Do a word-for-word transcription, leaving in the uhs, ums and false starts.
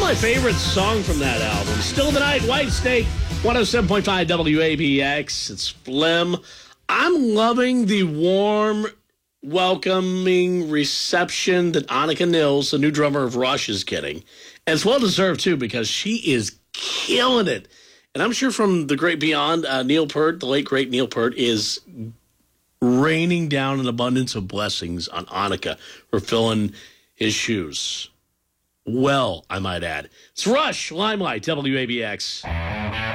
my favorite song from that album. Still the Night, Whitesnake, one oh seven point five W A B X. It's Phlegm. I'm loving the warm, welcoming reception that Annika Nils, the new drummer of Rush, is getting. And it's well-deserved, too, because she is killing it. And I'm sure from the great beyond, uh, Neil Peart, the late, great Neil Peart, is raining down an abundance of blessings on Annika for filling his shoes. Well, I might add. It's Rush, Limelight, W A B X.